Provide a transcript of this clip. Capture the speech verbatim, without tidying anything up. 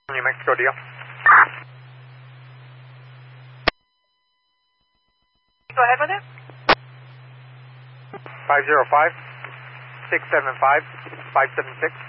New Mexico deal. Go ahead with it. five zero five, six seven five, five seven six.